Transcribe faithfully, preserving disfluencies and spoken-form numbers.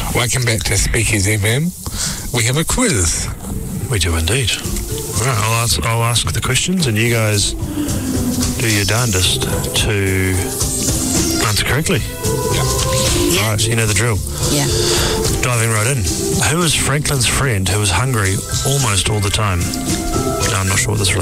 Welcome back to Speakeasy F M. We have a quiz. We do indeed. All right, I'll ask, I'll ask the questions and you guys do your darndest to answer correctly. Yeah. All right, you know the drill. Yeah. Diving right in. Who was Franklin's friend who was hungry almost all the time? No, I'm not sure what this